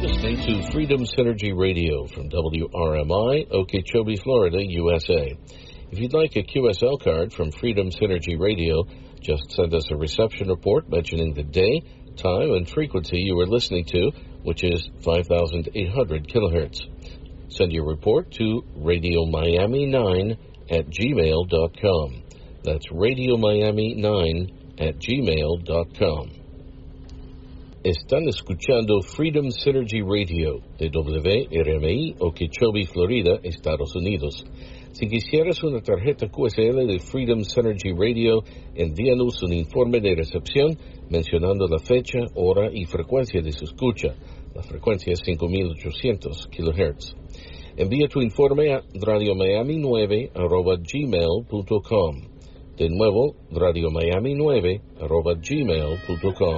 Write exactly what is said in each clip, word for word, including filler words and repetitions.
listening to Freedom Synergy Radio from W R M I, Okeechobee, Florida, U S A. If you'd like a Q S L card from Freedom Synergy Radio, just send us a reception report mentioning the day, time, and frequency you are listening to, which is five thousand eight hundred kilohertz. Send your report to radio miami nine at gmail dot com. That's radio miami nine at gmail dot com. Están escuchando Freedom Synergy Radio de W R M I, Okeechobee, Florida, Estados Unidos. Si quisieras una tarjeta Q S L de Freedom Synergy Radio, envíanos un informe de recepción mencionando la fecha, hora y frecuencia de su escucha. La frecuencia es cinco mil ochocientos kilohertz. Envía tu informe a radio miami nueve arroba gmail punto com. De nuevo, radio miami nueve arroba gmail punto com.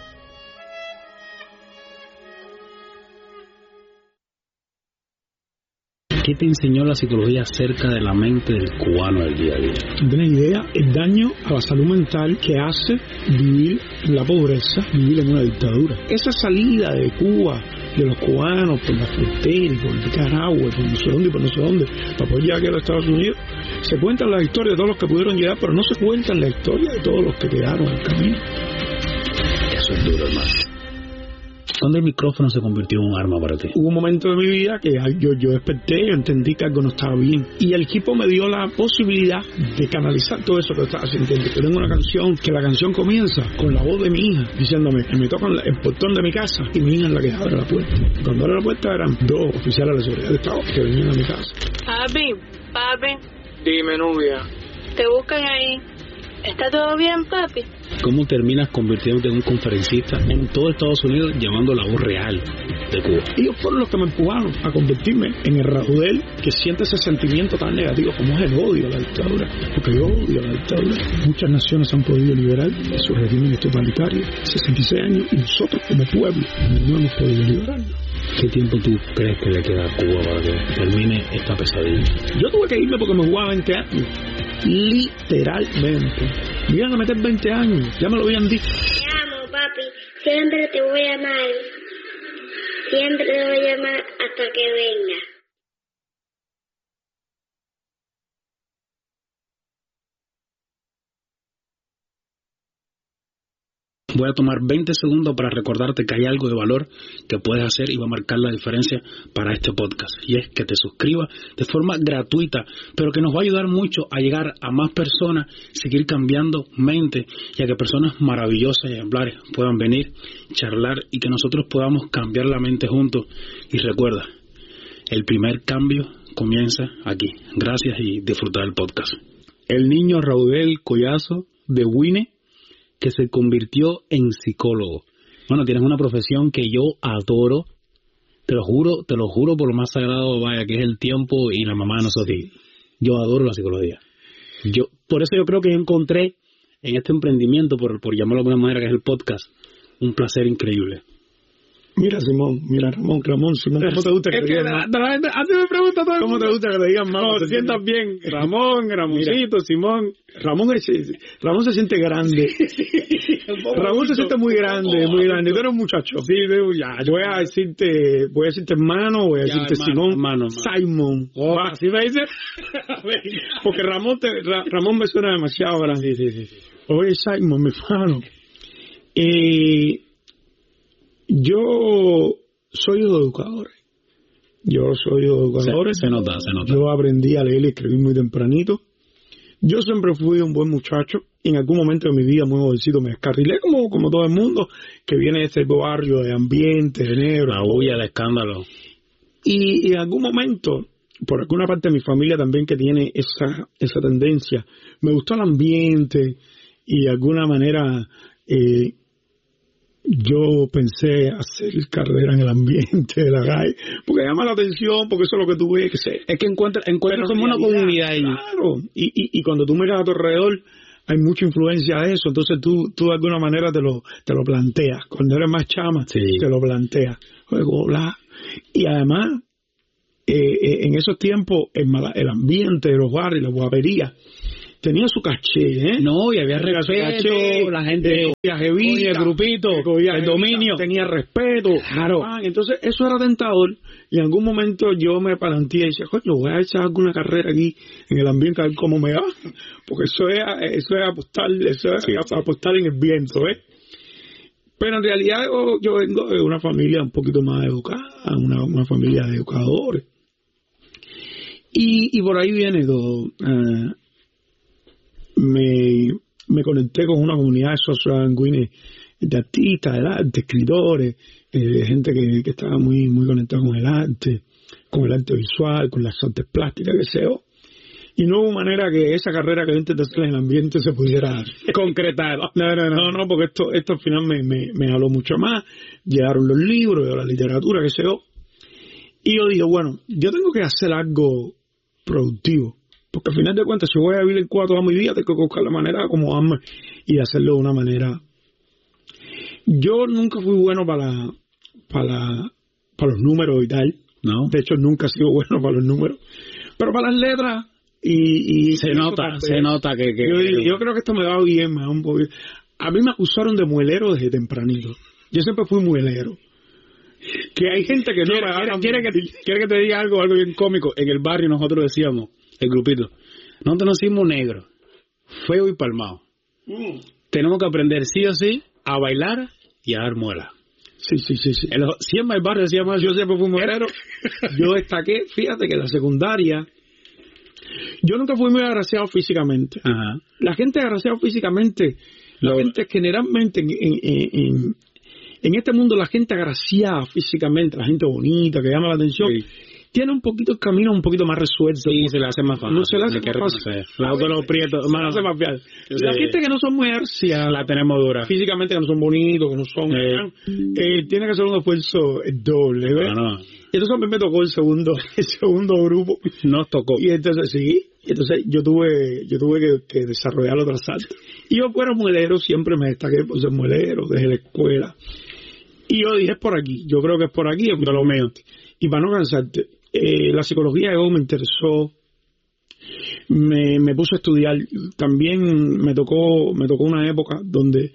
¿Qué te enseñó la psicología acerca de la mente del cubano del día a día? No tienes idea el daño a la salud mental que hace vivir en la pobreza, vivir en una dictadura. Esa salida de Cuba, de los cubanos por la frontera, por Nicaragua, por no sé dónde, por no sé dónde, para poder llegar aquí a los Estados Unidos, se cuentan la historia de todos los que pudieron llegar, pero no se cuentan la historia de todos los que quedaron en el camino. Eso es duro, hermano. ¿Cuándo el micrófono se convirtió en un arma para ti? Hubo un momento de mi vida que yo, yo desperté, yo entendí que algo no estaba bien. Y el equipo me dio la posibilidad de canalizar todo eso que estaba sintiendo. Yo tengo una canción, que la canción comienza con la voz de mi hija, diciéndome que me tocan el portón de mi casa y mi hija es la que abre la puerta. Cuando abre la puerta eran dos oficiales de la seguridad del Estado que venían a mi casa. Papi, papi. Dime, novia. Te buscan ahí. ¿Está todo bien, papi? ¿Cómo terminas convirtiéndote en un conferencista en todo Estados Unidos llevando la voz real de Cuba? Ellos fueron los que me empujaron a convertirme en el Raudel que siente ese sentimiento tan negativo como es el odio a la dictadura, porque yo odio a la dictadura. Muchas naciones han podido liberar de sus regímenes totalitarios, sesenta y seis años, y nosotros como pueblo no hemos podido liberarnos. ¿Qué tiempo tú crees que le queda a Cuba para que termine esta pesadilla? Yo tuve que irme porque me jugaba veinte años. Literalmente. Me iban a meter veinte años. Ya me lo habían dicho. Te amo, papi. Siempre te voy a amar. Siempre te voy a amar hasta que venga. Voy a tomar veinte segundos para recordarte que hay algo de valor que puedes hacer y va a marcar la diferencia para este podcast. Y es que te suscribas de forma gratuita, pero que nos va a ayudar mucho a llegar a más personas, seguir cambiando mente, y a que personas maravillosas y ejemplares puedan venir, charlar y que nosotros podamos cambiar la mente juntos. Y recuerda, el primer cambio comienza aquí. Gracias y disfruta del podcast. El niño Raudel Collazo de Wine, que se convirtió en psicólogo. Bueno, tienes una profesión que yo adoro, te lo juro, te lo juro por lo más sagrado, vaya, que es el tiempo y la mamá de nosotros. Yo adoro la psicología. Yo, por eso yo creo que encontré en este emprendimiento, por, por llamarlo de alguna manera, que es el podcast, un placer increíble. Mira, Simón, mira, Ramón, Ramón, Simón, ¿cómo te gusta que, que te digan más? Antes me pregunta todo el ¿Cómo mundo. te gusta que te digan más? No, te sientas bien. Ramón, Ramoncito, Simón. Ramón, es, Ramón se siente grande. Ramón se siente muy grande, muy grande. Tú eres un muchacho. Sí, ya. Voy a decirte, voy a decirte hermano, voy a decirte ya, Simón, hermano, hermano. Simon. Oh, ¿así me dice? Porque Ramón, te, Ra, Ramón me suena demasiado grande. Sí, sí, sí. Oye, Simon, mi hermano. Eh, yo soy hijo de educadores. Yo soy hijo de educadores. Se, se nota, se nota. Yo aprendí a leer y escribir muy tempranito. Yo siempre fui un buen muchacho. Y en algún momento de mi vida, muy jovencito, me descarrilé como, como todo el mundo, que viene de ese barrio de ambiente, de negro. La bulla, el escándalo. Y, y en algún momento, por alguna parte de mi familia también que tiene esa, esa tendencia, me gustó el ambiente y de alguna manera... Eh, yo pensé hacer carrera en el ambiente de la calle, porque llama la atención, porque eso es lo que tú ves. Que se, es que encuentras encuentra como una comunidad ahí. Claro, y, y, y cuando tú miras a tu alrededor, hay mucha influencia de eso, entonces tú, tú de alguna manera te lo, te lo planteas. Cuando eres más chama, sí, te lo planteas. Juego, bla. Y además, eh, eh, en esos tiempos, el, el ambiente de los barrios, la guapería, tenía su caché, ¿eh? No, y había respeto, caché, la gente, el grupito, el dominio. Tenía respeto. Claro. Ah, entonces, eso era tentador. Y en algún momento yo me planteé y decía, coño, voy a echar alguna carrera aquí en el ambiente, a ver cómo me va. Porque eso es, eso es apostar, eso es sí. apostar en el viento, ¿eh? Pero en realidad yo, yo vengo de una familia un poquito más educada, una, una familia de educadores. Y, y por ahí viene todo. Uh, me, me conecté con una comunidad de sociosanguíneos, de artistas, de, arte, de escritores, eh, de gente que, que estaba muy, muy conectada con el arte, con el arte visual, con las artes plásticas, que sea. Y no hubo manera que esa carrera que yo intenté hacer en el ambiente se pudiera concretar. No, no, no, no, porque esto, esto al final me, me, me jaló mucho más. Llegaron los libros, la literatura, que sea. Y yo digo, bueno, yo tengo que hacer algo productivo. Porque al final de cuentas, si voy a vivir el cuatro toda mi vida, tengo que buscar la manera de acomodarme y hacerlo de una manera. Yo nunca fui bueno para, para, para los números y tal. No. De hecho, nunca he sido bueno para los números. Pero para las letras, y, y se nota, también, se nota que... que yo, yo creo que esto me va bien, me va un poco. A mí me acusaron de muelero desde tempranito. Yo siempre fui muelero. Que hay gente que no quiere, me quiere, quiere, que, quiere que te diga algo, algo bien cómico. En el barrio nosotros decíamos, el grupito, nosotros nos hicimos negros, feo y palmado. Mm. Tenemos que aprender sí o sí a bailar y a dar muela. Sí, sí, sí, sí. En los siempre el barrio decíamos, yo siempre fui muelero. Yo destaqué, fíjate que en la secundaria, yo nunca fui muy agraciado físicamente. Ajá. La gente agraciada físicamente, la Lo... gente generalmente en, en, en, en este mundo, la gente agraciada físicamente, la gente bonita, que llama la atención, sí. tiene un poquito el camino un poquito más resuelto. Sí, se le hace más fácil. No se le hace más fácil. La de los prietos, se le hace más fácil. Sí. La gente que no son muy agraciadas, la tenemos dura. Físicamente que no son bonitos, que no son... Sí. Eh, tiene que hacer un esfuerzo doble, ¿ves? No, no. Y entonces a mí me tocó el segundo, el segundo grupo. Nos tocó. Y entonces sí, y entonces yo tuve, yo tuve que, que desarrollar otras artes. Y yo fuera muelero, siempre me destaqué por ser muelero desde la escuela. Y yo dije, es por aquí, yo creo que es por aquí, es por lo mío. Y para no cansarte, eh, la psicología de hoy me interesó, me, me puse a estudiar. También me tocó, me tocó una época donde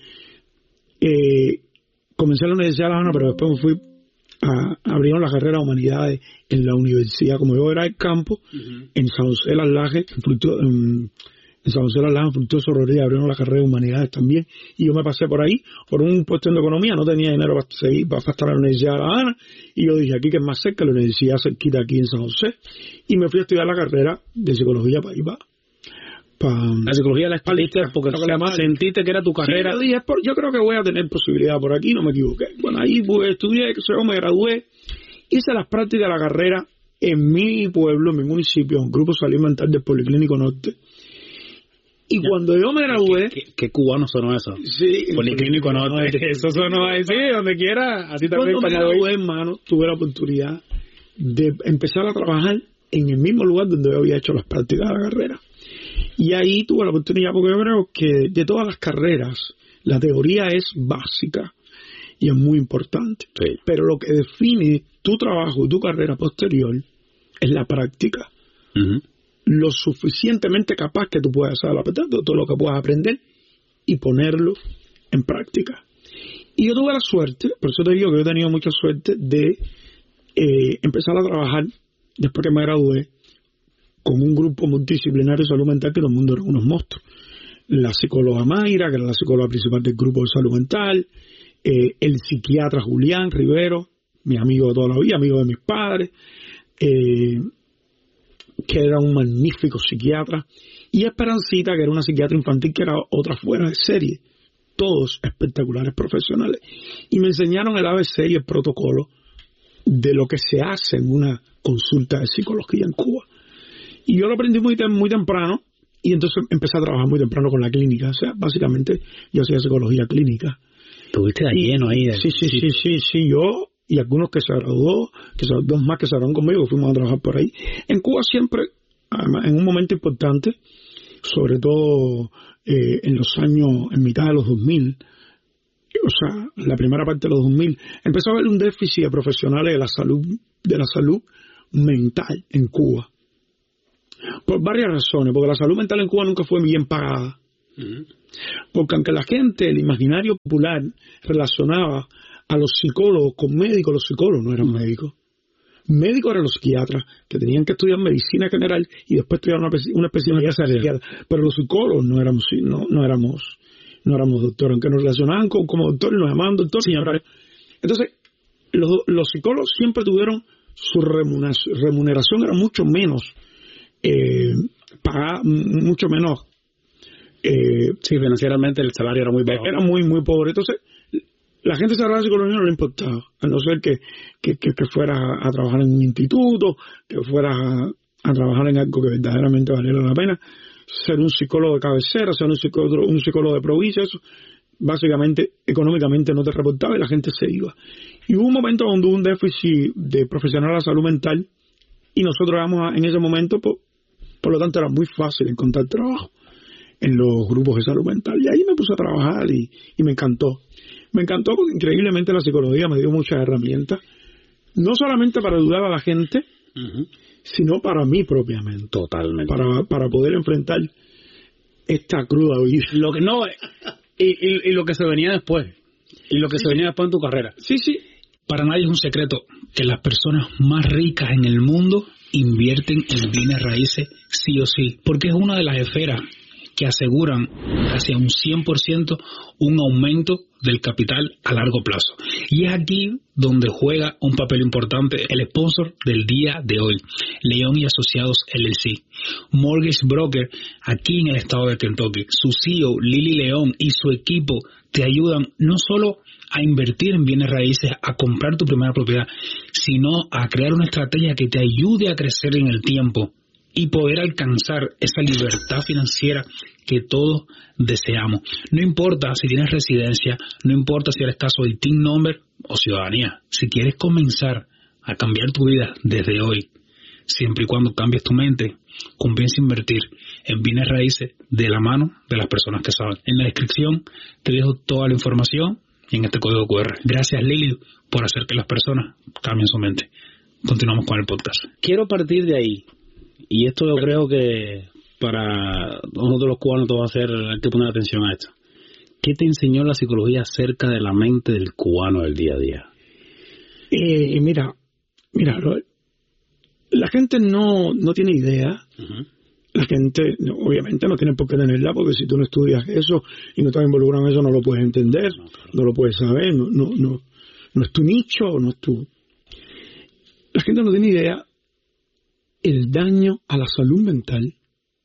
eh, comencé en la Universidad de La Habana, pero después me fui a, abrieron la carrera de Humanidades en la universidad, como yo era del campo, uh-huh. en San José de las Lajes, en, en, en San José de las Lajes, en Fructuoso Sororidad, abrieron la carrera de Humanidades también, y yo me pasé por ahí, por un cuestión de economía, no tenía dinero para seguir, para estar en la Universidad de La Habana, y yo dije, aquí que es más cerca, la universidad cerquita aquí en San José, y me fui a estudiar la carrera de psicología para ir para... La psicología la espaliste porque sentiste que era tu carrera. Sí, yo, dije, yo creo que voy a tener posibilidad por aquí, no me equivoqué. Bueno, ahí pues, estudié, me gradué, hice las prácticas de la carrera en mi pueblo, en mi municipio, en un grupo de salud mental del Policlínico Norte. Y ya. Cuando yo me gradué... ¿Qué, qué, qué cubano sonó eso? Sí. Policlínico Norte. Eso sonó ahí, sí, donde quiera. Así también. Cuando me gradué, hermano, tuve la oportunidad de empezar a trabajar en el mismo lugar donde yo había hecho las prácticas de la carrera. Y ahí tuve la oportunidad, porque yo creo que de todas las carreras, la teoría es básica y es muy importante. Sí. Pero lo que define tu trabajo y tu carrera posterior es la práctica. Uh-huh. Lo suficientemente capaz que tú puedas hacer la práctica, todo lo que puedas aprender y ponerlo en práctica. Y yo tuve la suerte, por eso te digo que yo he tenido mucha suerte de eh, empezar a trabajar después que me gradué con un grupo multidisciplinario de salud mental que todo el mundo eran unos monstruos. La psicóloga Mayra, que era la psicóloga principal del grupo de salud mental, eh, el psiquiatra Julián Rivero, mi amigo de toda la vida, amigo de mis padres, eh, que era un magnífico psiquiatra, y Esperancita, que era una psiquiatra infantil que era otra fuera de serie. Todos espectaculares profesionales. Y me enseñaron el A B C y el protocolo de lo que se hace en una consulta de psicología en Cuba. Y yo lo aprendí muy, muy temprano, y entonces empecé a trabajar muy temprano con la clínica. O sea, básicamente yo hacía psicología clínica. Tuviste de lleno ahí. De... Sí, sí, sí, sí, sí, yo y algunos que se graduó, que se, dos más que se graduaron conmigo, fuimos a trabajar por ahí. En Cuba siempre, además, en un momento importante, sobre todo eh, en los años, en mitad de los dos mil, o sea, la primera parte de los dos mil, empezó a haber un déficit de profesionales de la salud, de la salud mental en Cuba. Por varias razones, porque la salud mental en Cuba nunca fue bien pagada. Uh-huh. Porque aunque la gente, el imaginario popular, relacionaba a los psicólogos con médicos, los psicólogos no eran uh-huh. médicos. Médicos eran los psiquiatras, que tenían que estudiar medicina general y después estudiar una, una especialidad psiquiatra. Pero los psicólogos no éramos, no, no éramos, no éramos doctores, aunque nos relacionaban con, como doctores, nos llamaban doctores. Sí, entonces, los, los psicólogos siempre tuvieron su remuneración, remuneración era mucho menos, eh, pagada, mucho menos. Eh, sí, financieramente el salario era muy bajo. Era muy, muy pobre. Entonces, la gente se la psicología no le importaba, a no ser que, que, que, que fuera a trabajar en un instituto, que fuera a, a trabajar en algo que verdaderamente valiera la pena. Ser un psicólogo de cabecera, ser un psicólogo, un psicólogo de provincia, eso básicamente, económicamente no te reportaba y la gente se iba. Y hubo un momento donde hubo un déficit de profesional de la salud mental y nosotros éramos en ese momento, por, por lo tanto era muy fácil encontrar trabajo en los grupos de salud mental. Y ahí me puse a trabajar y, y me encantó. Me encantó porque increíblemente la psicología me dio muchas herramientas, no solamente para ayudar a la gente, uh-huh. sino para mí propiamente. Totalmente. Para, para poder enfrentar esta cruda vida. Lo que no, y, y, y lo que se venía después, y lo que sí, se venía después en tu carrera. Sí, sí. Para nadie es un secreto que las personas más ricas en el mundo invierten en bienes raíces sí o sí, porque es una de las esferas que aseguran casi a un cien por ciento un aumento del capital a largo plazo. Y es aquí donde juega un papel importante el sponsor del día de hoy, León y Asociados L L C, Mortgage Broker aquí en el estado de Kentucky. Su C E O, Lili León, y su equipo te ayudan no solo a invertir en bienes raíces, a comprar tu primera propiedad, sino a crear una estrategia que te ayude a crecer en el tiempo y poder alcanzar esa libertad financiera que todos deseamos. No importa si tienes residencia, no importa si eres caso de T I N number o ciudadanía. Si quieres comenzar a cambiar tu vida desde hoy, siempre y cuando cambies tu mente, conviene invertir en bienes raíces de la mano de las personas que saben. En la descripción te dejo toda la información y en este código cu erre. Gracias, Lili, por hacer que las personas cambien su mente. Continuamos con el podcast. Quiero partir de ahí. Y esto yo creo que para nosotros los cubanos todo va a ser, hay que poner atención a esto. ¿Qué te enseñó la psicología acerca de la mente del cubano del día a día? Eh, mira, mira, la gente no, no tiene idea. Uh-huh. La gente, obviamente, no tiene por qué tenerla, porque si tú no estudias eso y no estás involucrado en eso, no lo puedes entender, no, claro. no lo puedes saber, no, no, no, no es tu nicho, no es tu... La gente no tiene idea el daño a la salud mental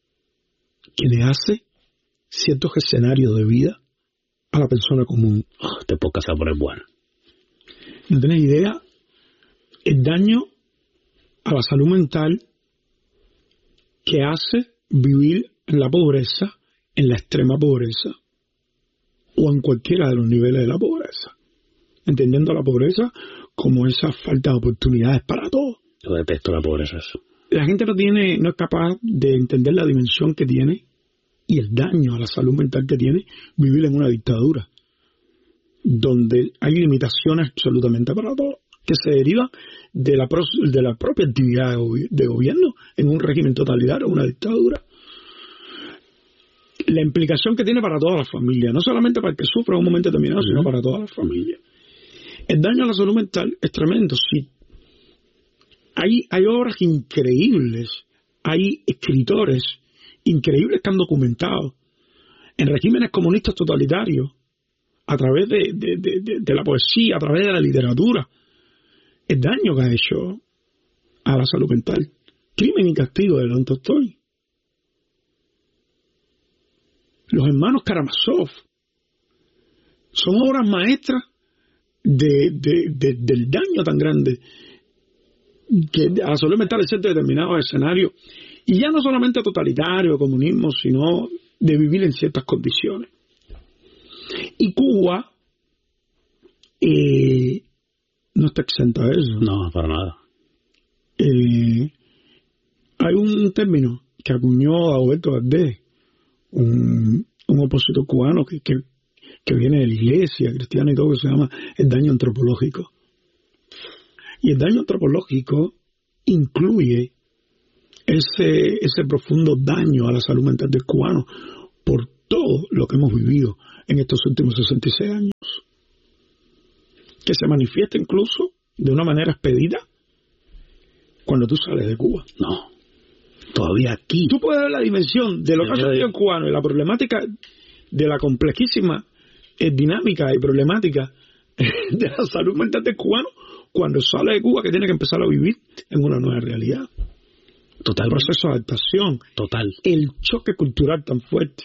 que le hace ciertos escenarios de vida a la persona común. Oh, te puedo casar por el bueno. No tenés idea el daño a la salud mental que hace vivir en la pobreza, en la extrema pobreza, o en cualquiera de los niveles de la pobreza. Entendiendo la pobreza como esa falta de oportunidades para todos. Yo detesto la pobreza. La gente no tiene, no es capaz de entender la dimensión que tiene y el daño a la salud mental que tiene vivir en una dictadura donde hay limitaciones absolutamente para todos, que se derivan de la, pro, de la propia actividad de, gobi- de gobierno en un régimen totalitario, una dictadura. La implicación que tiene para toda la familia, no solamente para el que sufre en un momento determinado, uh-huh. sino para toda la familia. El daño a la salud mental es tremendo. Sí. Hay, hay obras increíbles, hay escritores increíbles que han documentado en regímenes comunistas totalitarios, a través de, de, de, de, de la poesía, a través de la literatura, el daño que ha hecho a la salud mental. Crimen y Castigo de León Tolstoy. Los hermanos Karamazov son obras maestras de, de, de, del daño tan grande que a la salud mental es cierto determinados escenarios, y ya no solamente totalitario, comunismo, sino de vivir en ciertas condiciones. Y Cuba eh, no está exenta de eso. No, para nada. Eh, hay un término que acuñó Alberto Valdés, un, un opositor cubano que, que, que viene de la iglesia cristiana y todo, que se llama el daño antropológico. Y el daño antropológico incluye ese, ese profundo daño a la salud mental del cubano por todo lo que hemos vivido en estos últimos sesenta y seis años, que se manifiesta incluso de una manera expedita cuando tú sales de Cuba. No, todavía aquí. Tú puedes ver la dimensión de lo que ha sucedido en cubano y la problemática de la complejísima eh, dinámica y problemática de la salud mental del cubano cuando sale de Cuba, que tiene que empezar a vivir en una nueva realidad. Total. El proceso de adaptación. Total. El choque cultural tan fuerte.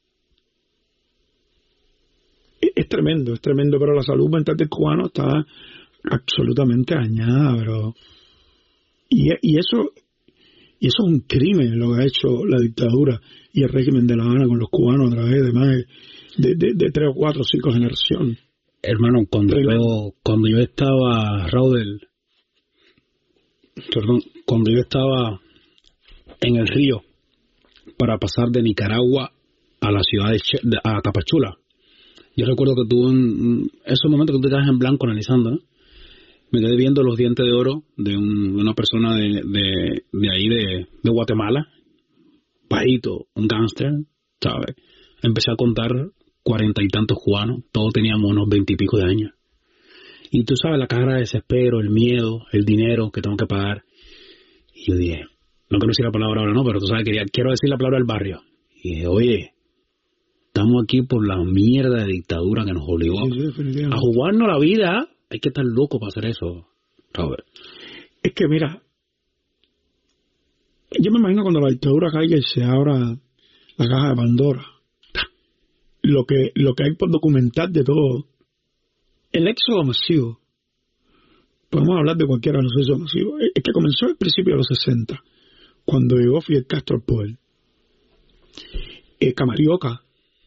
Es, es tremendo, es tremendo, pero la salud mental del cubano está absolutamente dañada, bro. Y, y eso y eso es un crimen lo que ha hecho la dictadura y el régimen de La Habana con los cubanos a través de más de, de, de tres o cuatro o cinco generaciones. Hermano, cuando yo, cuando yo estaba, Raúl, perdón, cuando yo estaba en el río para pasar de Nicaragua a la ciudad de, che, de a Tapachula, yo recuerdo que tuve un, esos momentos que tú te quedas en blanco analizando, ¿no? Me quedé viendo los dientes de oro de, un, de una persona de, de, de ahí, de, de Guatemala, bajito, un gángster, ¿sabes? Empecé a contar cuarenta y tantos cubanos, todos teníamos unos veintipico de años. Y tú sabes, la cara de desespero, el miedo, el dinero que tengo que pagar. Y yo dije, no quiero decir la palabra ahora, no, pero tú sabes, quería, quiero decir la palabra del barrio. Y dije, oye, estamos aquí por la mierda de dictadura que nos obligó sí, sí, a jugarnos la vida. Hay que estar loco para hacer eso, Robert. Es que mira, yo me imagino cuando la dictadura caiga y se abra la caja de Pandora, lo que lo que hay por documentar de todo, el éxodo masivo, podemos hablar de cualquiera de los éxodos masivos, es que comenzó al principio de los sesenta, cuando llegó Fidel Castro al poder. Eh, Camarioca,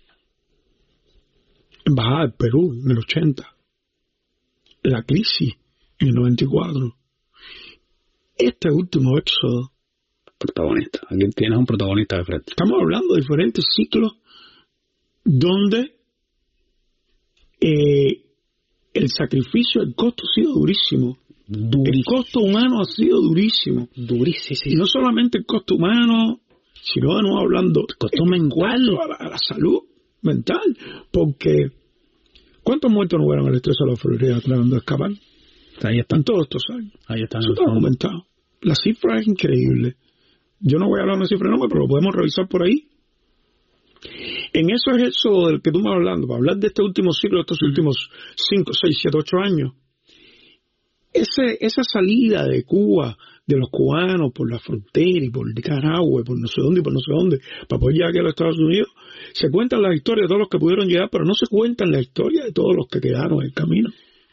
embajada del Perú en el ochenta, la crisis en el noventa y cuatro, este último éxodo. Protagonista, aquí tienes un protagonista de frente. Estamos hablando de diferentes ciclos donde eh, el sacrificio, el costo ha sido durísimo. durísimo. El costo humano ha sido durísimo. Durísimo. Y no solamente el costo humano, sino de nuevo hablando el costo mental a la, a la salud mental. Porque ¿cuántos muertos no hubieron en el estrecho de la Florida tratando de escapar? Ahí están todos estos años. Ahí están. Eso está documentado. La cifra es increíble. Yo no voy a hablar de una cifra enorme, pero lo podemos revisar por ahí. En eso es eso del que tú me vas hablando, para hablar de este último ciclo, de estos últimos cinco, seis, siete, ocho años. Ese, esa salida de Cuba, de los cubanos por la frontera y por Nicaragua y por no sé dónde y por no sé dónde, para poder llegar aquí a los Estados Unidos, se cuentan las historias de todos los que pudieron llegar, pero no se cuentan la historia de todos los que quedaron en el camino.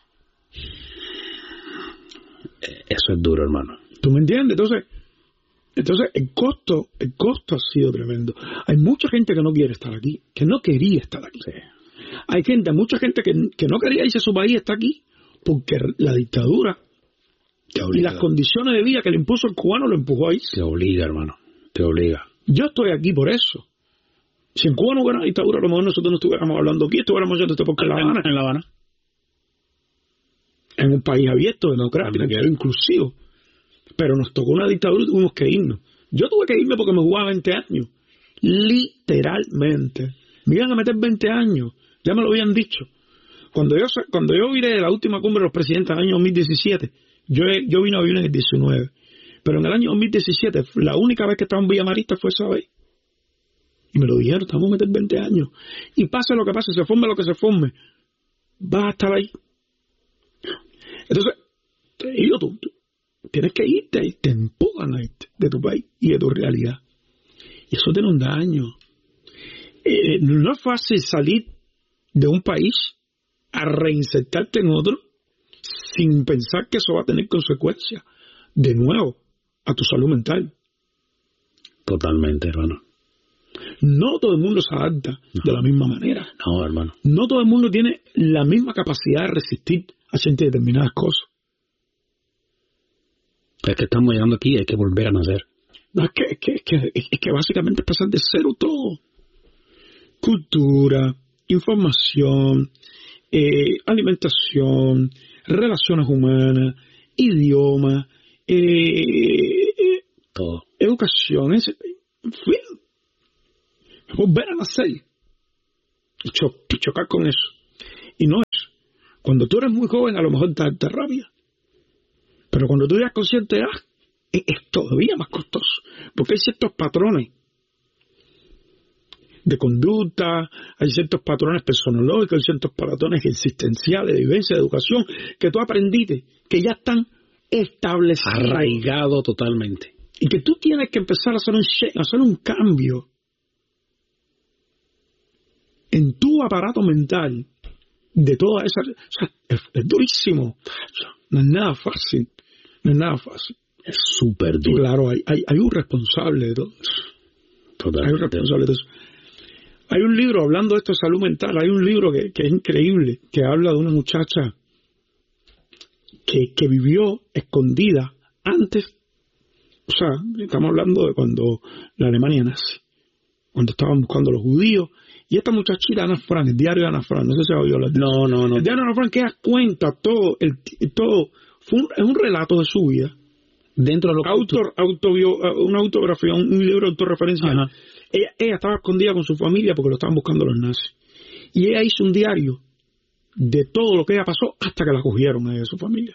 Eso es duro, hermano. ¿Tú me entiendes? Entonces, entonces el costo, el costo ha sido tremendo. Hay mucha gente que no quiere estar aquí, que no quería estar aquí. Sí. Hay gente, mucha gente que, que no quería irse a su país, está aquí, porque la dictadura y las condiciones de vida que le impuso el cubano lo empujó ahí. Te obliga, hermano, te obliga. Yo estoy aquí por eso. Si en Cuba no hubiera una dictadura, a lo mejor nosotros no estuviéramos hablando aquí, estuviéramos haciendo esto porque en La Habana. En La Habana. En un país abierto, democrático, inclusivo. Pero nos tocó una dictadura y tuvimos que irnos. Yo tuve que irme porque me jugaba veinte años. Literalmente. Me iban a meter veinte años. Ya me lo habían dicho. Cuando yo cuando yo vine de la última cumbre de los presidentes en el año dos mil diecisiete, yo, yo vine a vivir en el diecinueve. Pero en el año dos mil diecisiete, la única vez que estaba en Villa Marista fue esa vez. Y me lo dijeron, te vamos a meter veinte años. Y pase lo que pase, se forme lo que se forme, vas a estar ahí. Entonces, te digo, tú, tú tienes que irte y te empujan a irte de tu país y de tu realidad. Y eso tiene un daño. Eh, no es fácil salir de un país a reinsertarte en otro sin pensar que eso va a tener consecuencias de nuevo a tu salud mental. Totalmente, hermano. No todo el mundo se adapta no. de la misma manera. No, hermano. No todo el mundo tiene la misma capacidad de resistir a gente determinadas cosas. Es que estamos llegando aquí y hay que volver a nacer. No, es que, es que, es que, es que básicamente es pasar de cero todo. Cultura, información, eh, alimentación, relaciones humanas, idioma, eh, todo. educación es volver a nacer y, cho- y chocar con eso. Y no es. Cuando tú eres muy joven, a lo mejor te da rabia. Pero cuando tú eres consciente de edad, es, es todavía más costoso. Porque hay ciertos patrones de conducta, hay ciertos patrones personológicos, hay ciertos patrones existenciales, de vivencia, de educación, que tú aprendiste, que ya están establecidos. Arraigado totalmente. Y que tú tienes que empezar a hacer un, a hacer un cambio en tu aparato mental de toda esa... O sea, es, es durísimo. No es nada fácil. No es nada fácil. Es súper duro. Claro, hay, hay, hay un responsable de todo eso. Totalmente. Hay un responsable de eso. Hay un libro, hablando de esto de salud mental, hay un libro que, que es increíble, que habla de una muchacha que, que vivió escondida antes, o sea, estamos hablando de cuando la Alemania nace, cuando estaban buscando a los judíos, y esta muchachita, Ana Frank, el diario de Ana Frank, no sé si ha oído hablar de No, no, no. El diario de Ana Frank, que da cuenta todo, el, todo fue un, es un relato de su vida. Dentro de lo Autor, autobio, una autobiografía, un, un libro de autorreferencia. Ella, ella estaba escondida con su familia porque lo estaban buscando los nazis. Y ella hizo un diario de todo lo que ella pasó hasta que la cogieron a ella y a su familia.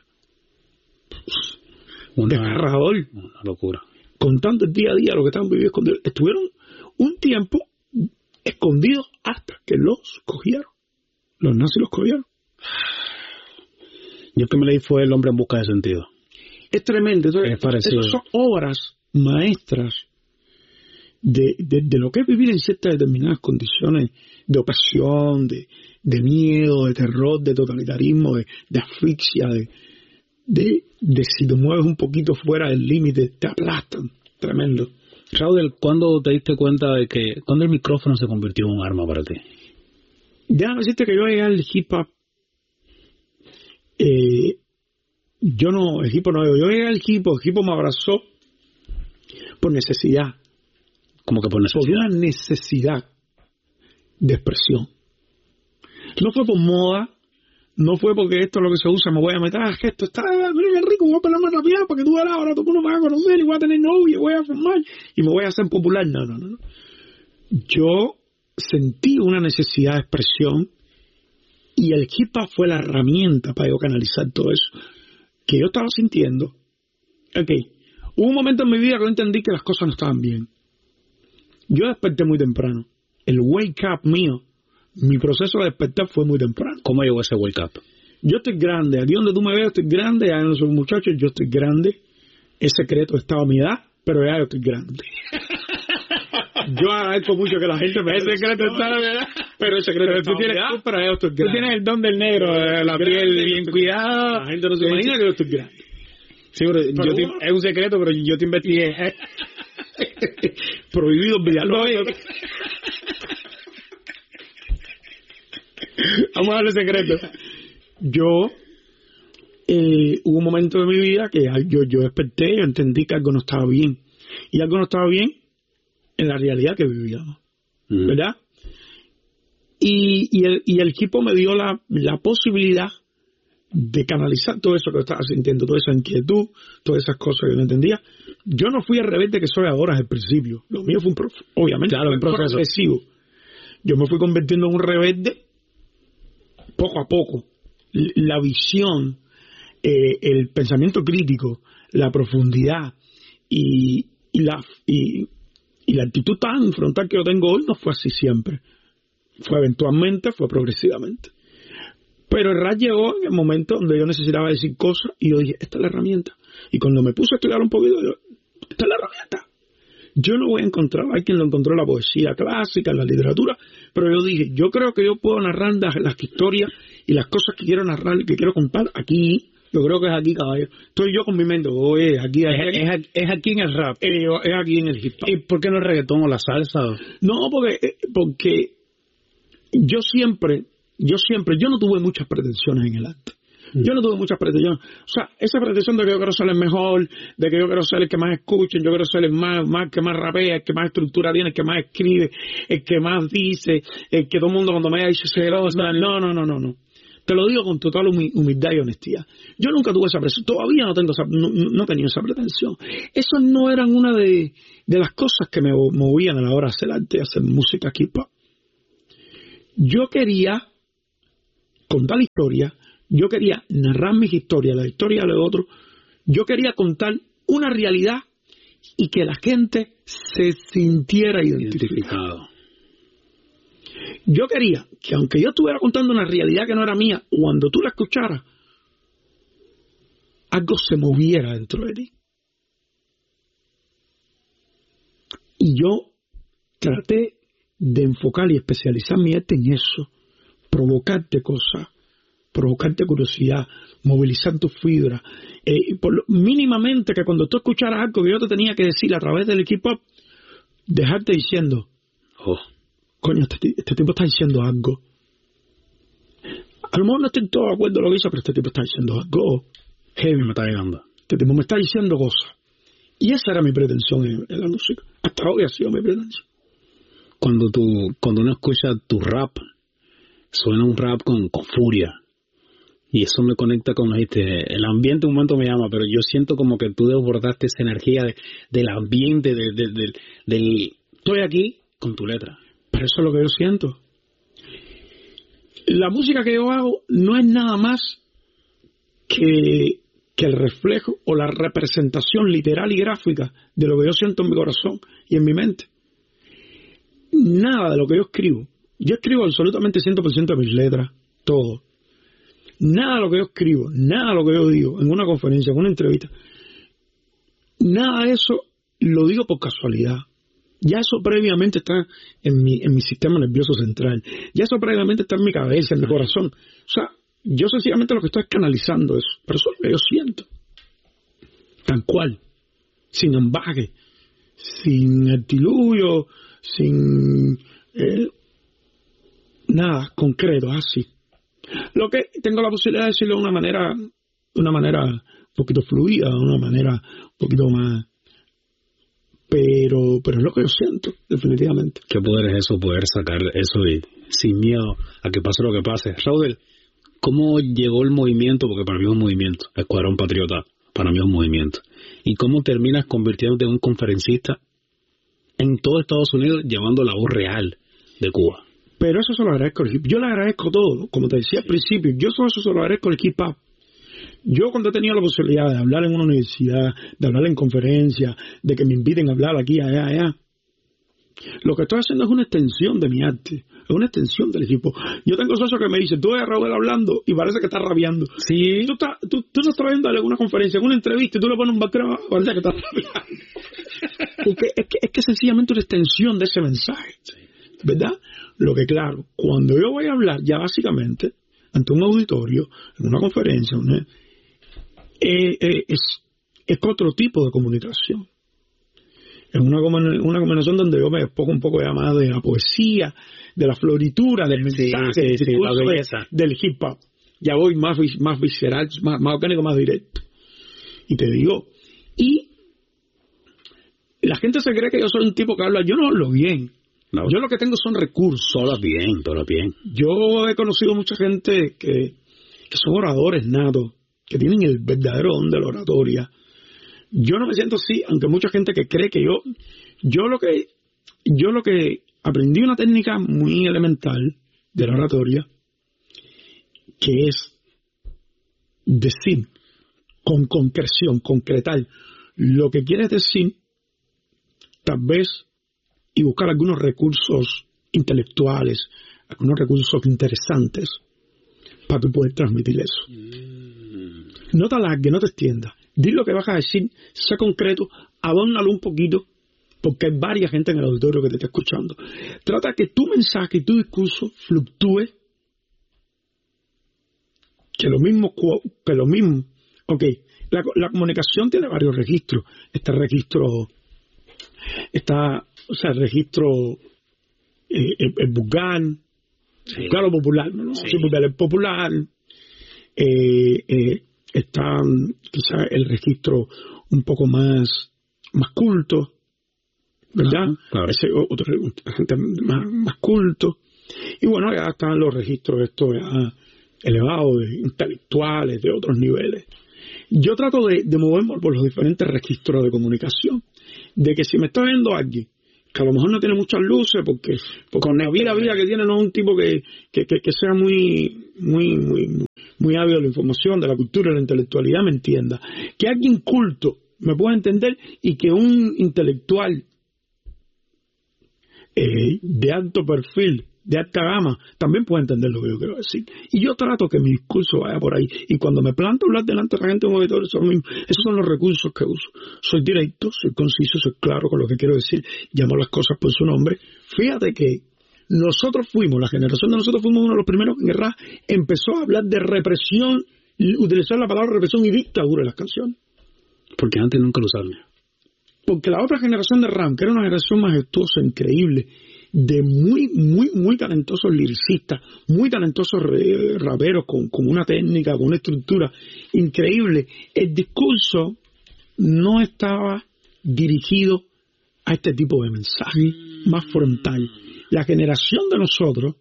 Una, Desgarrador. Una locura. Contando el día a día lo que estaban viviendo escondidos. Estuvieron un tiempo escondidos hasta que los cogieron. Los nazis los cogieron. Yo que me leí fue El hombre en busca de sentido. Es tremendo. Entonces, es parecido. Esas son obras maestras de, de, de lo que es vivir en ciertas determinadas condiciones de opresión, de, de miedo, de terror, de totalitarismo, de, de asfixia, de, de, de si te mueves un poquito fuera del límite, te aplastan. Tremendo. Raúl, ¿cuándo te diste cuenta de que, cuándo el micrófono se convirtió en un arma para ti? Déjame decirte que yo llegué al hip hop, eh, yo no, el hip hop no, yo llegué al hip hop, el hip hop me abrazó por necesidad. ¿Cómo que por necesidad? Por una necesidad de expresión. No fue por moda, no fue porque esto es lo que se usa, me voy a meter, ah, que esto está, mira qué rico, voy a pelar más rápido para que tú veas, ahora todo el mundo me va a conocer y voy a tener novia, voy a formar y me voy a hacer popular. No, no, no, no. Yo sentí una necesidad de expresión y el hip hop fue la herramienta para yo canalizar todo eso que yo estaba sintiendo. Ok, hubo un momento en mi vida que yo entendí que las cosas no estaban bien. Yo desperté muy temprano. El wake up mío, mi proceso de despertar fue muy temprano. ¿Cómo llegó ese wake up? Yo estoy grande, aquí donde tú me ves estoy grande, allá no soy un muchacho, yo estoy grande. Es secreto, estaba a mi edad, pero ya yo estoy grande. Yo agradezco mucho que la gente me... El secreto está a mi edad. Pero el secreto Pero está tú a mi tienes- edad, pero ya yo estoy Tú grande. tienes el don del negro, eh, la Grande, piel bien cuidada. La gente no se imagina que yo estoy grande. Sí, pero yo te- bueno. es un secreto, pero yo te investigué. Prohibido Villalobos. Vamos a hablar de secreto. Yo, eh, hubo un momento de mi vida que yo, yo desperté, yo entendí que algo no estaba bien. Y algo no estaba bien en la realidad que vivíamos. Mm. ¿Verdad? Y, y, el, y el equipo me dio la, la posibilidad de canalizar todo eso que estaba sintiendo, toda esa inquietud, todas esas cosas que no entendía. Yo no fui el rebelde que soy ahora desde el principio. Lo mío fue un prof- obviamente Claro, fue un proceso. progresivo. Yo me fui convirtiendo en un rebelde poco a poco. L- La visión, eh, el pensamiento crítico, la profundidad y, y la y, y la actitud tan frontal que yo tengo hoy no fue así siempre. Fue eventualmente, fue progresivamente. Pero el R A S llegó en el momento donde yo necesitaba decir cosas y yo dije, esta es la herramienta. Y cuando me puse a estudiar un poquito, yo, esta es la herramienta. Yo no voy a encontrar, hay quien lo encontró en la poesía clásica, en la literatura, pero yo dije, yo creo que yo puedo narrar las, las historias y las cosas que quiero narrar, que quiero contar aquí. Yo creo que es aquí, caballo. Estoy yo con mi mente, oh, es aquí, es, Es, aquí, es- es aquí en el rap. eh, es aquí en el hip hop. ¿Y por qué no el reggaetón o la salsa? No, porque, eh, porque yo siempre, yo siempre, yo no tuve muchas pretensiones en el arte. Yo no tuve muchas pretensiones. O sea, esa pretensión de que yo quiero ser el mejor, de que yo quiero ser el que más escuchen, yo quiero ser el más, más que más rapea, el que más estructura tiene, el que más escribe, el que más dice, el que todo el mundo cuando me dice celosa. No, no, no, no, no. Te lo digo con total humildad y honestidad. Yo nunca tuve esa presión, todavía no tengo esa, no, no he tenido esa pretensión. Esas no eran una de, de las cosas que me movían a la hora de hacer arte, hacer música hip-hop. Yo quería contar la historia, yo quería narrar mis historias, la historia de otros, yo quería contar una realidad y que la gente se sintiera identificada. Yo quería que aunque yo estuviera contando una realidad que no era mía, cuando tú la escucharas, algo se moviera dentro de ti. Y yo traté de enfocar y especializar mi arte en eso, provocarte cosas, provocarte curiosidad, movilizar tus fibras, eh, por lo, mínimamente que cuando tú escucharas algo que yo te tenía que decir a través del hip-hop, dejarte diciendo, oh, coño, este, este tipo está diciendo algo. A lo mejor no estoy todo de acuerdo con lo que dice, pero este tipo está diciendo algo heavy, me está llegando. Este tipo me está diciendo cosas. Y esa era mi pretensión en, en la música. Hasta hoy ha sido mi pretensión. Cuando tú, cuando uno escucha tu rap, suena un rap con, con furia. Y eso me conecta con, este, el ambiente un momento me llama, pero yo siento como que tú desbordaste esa energía de, del ambiente, de, de, de, del... Estoy aquí con tu letra. Pero eso es lo que yo siento. La música que yo hago no es nada más que, que el reflejo o la representación literal y gráfica de lo que yo siento en mi corazón y en mi mente. Nada de lo que yo escribo. Yo escribo absolutamente cien por ciento de mis letras, todo. Nada de lo que yo escribo, nada de lo que yo digo en una conferencia, en una entrevista, nada de eso lo digo por casualidad. Ya eso previamente está en mi, en mi sistema nervioso central. Ya eso previamente está en mi cabeza, en mi corazón. O sea, yo sencillamente lo que estoy es canalizando eso. Pero eso es lo que yo siento. Tal cual. Sin ambaje. Sin artilugio. Sin... Eh, nada concreto, así. Lo que tengo la posibilidad de decirlo de una manera, de una manera un poquito fluida, de una manera un poquito más... Pero, pero es lo que yo siento, definitivamente. ¿Qué poder es eso? Poder sacar eso y sin miedo a que pase lo que pase. Raudel, ¿cómo llegó el movimiento? Porque para mí es un movimiento. Escuadrón Patriota, para mí es un movimiento. ¿Y cómo terminas convirtiéndote en un conferencista en todo Estados Unidos llevando la voz real de Cuba? Pero eso se lo agradezco al hip hop. Yo le agradezco todo, como te decía al principio. Yo solo eso se lo agradezco al hip hop. Yo cuando he tenido la posibilidad de hablar en una universidad, de hablar en conferencias, de que me inviten a hablar aquí, allá, allá, lo que estoy haciendo es una extensión de mi arte, es una extensión del hip hop. Yo tengo socios que me dicen, tú ves a Raúl hablando y parece que está rabiando. Sí. Tú estás, tú, tú estás trayendo en una conferencia, en una entrevista y tú le pones un background, parece que está rabiando. Porque es que, es que sencillamente una extensión de ese mensaje, ¿verdad? Lo que claro, cuando yo voy a hablar ya básicamente ante un auditorio, en una conferencia, una, eh, eh, es, es otro tipo de comunicación. Es una, una combinación donde yo me despojo un poco ya más de la poesía, de la floritura, del mensaje, sí, sí, sí, la belleza del hip hop. Ya voy más, más visceral, más, más orgánico, más directo. Y te digo, y la gente se cree que yo soy un tipo que habla, yo no hablo bien. No. Yo lo que tengo son recursos. Todo bien, todo bien. Yo he conocido mucha gente que, que son oradores natos, que tienen el verdadero don de la oratoria. Yo no me siento así, aunque mucha gente que cree que yo, yo lo que, yo lo que aprendí una técnica muy elemental de la oratoria, que es decir con concreción, concretar lo que quieres decir, tal vez, y buscar algunos recursos intelectuales, algunos recursos interesantes para tú poder transmitir eso. Mm. No te alargues, no te extiendas. Di lo que vas a decir, sé concreto, adórnalo un poquito, porque hay varias gente en el auditorio que te está escuchando. Trata que tu mensaje y tu discurso fluctúe, que lo mismo, que lo mismo. Ok, la, la comunicación tiene varios registros. Este registro, está, o sea, el registro, eh, el, el vulgar, sí. vulgar o popular, ¿no? Sí. Sí, vulgar, el popular, eh, eh, está quizá el registro un poco más, más culto, ¿verdad? Uh-huh, claro. Ese otro gente más, más culto. Y bueno, ya están los registros estos ya, elevado, de intelectuales, de otros niveles. Yo trato de, de moverme por los diferentes registros de comunicación. De que si me está viendo alguien que a lo mejor no tiene muchas luces, porque, porque con la vida, vida que tiene no es un tipo que, que, que, que sea muy, muy, muy, muy ávido de la información, de la cultura, de la intelectualidad, me entienda. Que alguien culto me pueda entender y que un intelectual eh, de alto perfil, de alta gama, también puede entender lo que yo quiero decir. Y yo trato que mi discurso vaya por ahí. Y cuando me planto a hablar delante de la gente de un auditorio, eso es lo mismo. Esos son los recursos que uso. Soy directo, soy conciso, soy claro con lo que quiero decir. Llamo las cosas por su nombre. Fíjate que nosotros fuimos, la generación de nosotros fuimos uno de los primeros que en guerra empezó a hablar de represión, utilizar la palabra represión y dictadura en las canciones. Porque antes nunca lo usaron. Porque la otra generación de Ram, que era una generación majestuosa, increíble, de muy, muy, muy talentosos lyricistas, muy talentosos raperos, con, con una técnica, con una estructura increíble, el discurso no estaba dirigido a este tipo de mensaje más frontal. La generación de nosotros,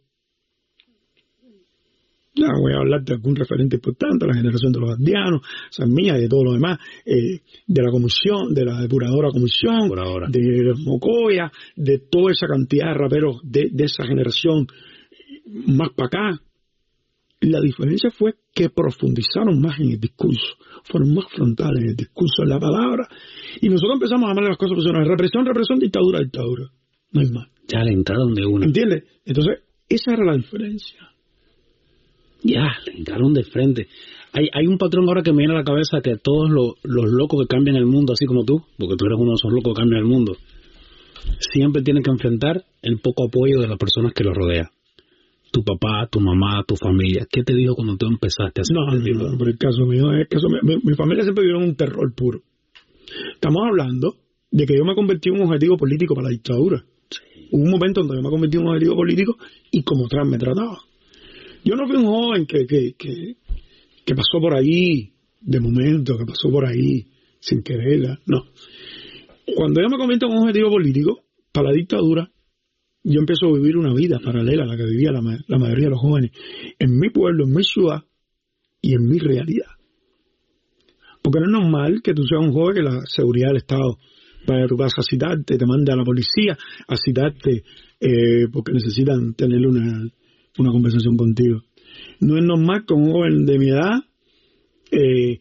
ya voy a hablar de algún referente importante, la generación de los aldeanos, esa es mía y de todo lo demás, eh, de la comisión, de la depuradora comisión, Depuradora. de los Mocoya, de toda esa cantidad de raperos de, de esa generación más para acá. La diferencia fue que profundizaron más en el discurso, fueron más frontales en el discurso, en la palabra, y nosotros empezamos a llamar las cosas personales, represión, represión, dictadura, dictadura, no hay más. Ya le entraron de una. ¿Entiendes? Entonces, esa era la diferencia. Ya, le entraron de frente. Hay, hay un patrón ahora que me viene a la cabeza, que todos los, los locos que cambian el mundo, así como tú, porque tú eres uno de esos locos que cambian el mundo, siempre tienen que enfrentar el poco apoyo de las personas que los rodean. Tu papá, tu mamá, tu familia. ¿Qué te dijo cuando tú empezaste a hacer? No, no, no, por el caso mío es que eso, mi, mi familia siempre vivieron un terror puro. Estamos hablando de que yo me convertí en un objetivo político para la dictadura. Sí. Hubo un momento donde yo me convertí en un objetivo político y como Trump me trataba. Yo no fui un joven que, que, que, que pasó por ahí de momento, que pasó por ahí sin quererla, no. Cuando yo me convierto en un objetivo político para la dictadura, yo empiezo a vivir una vida paralela a la que vivía la, la mayoría de los jóvenes, en mi pueblo, en mi ciudad y en mi realidad. Porque no es normal que tú seas un joven que la seguridad del Estado vaya a tu casa a citarte, te mande a la policía a citarte eh, porque necesitan tener una... una conversación contigo. No es normal que un joven de mi edad eh,